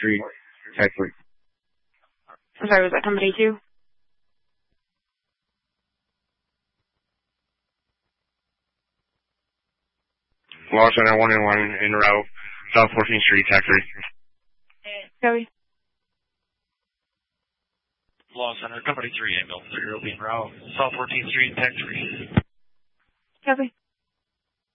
Street, Tech 3. I'm sorry, was that company 2? Law Center 1 and 1 in route, South 14th Street, Tech 3. Copy. Law Center, company 3, ambulance 3, route, South 14th Street, Tech 3. Copy.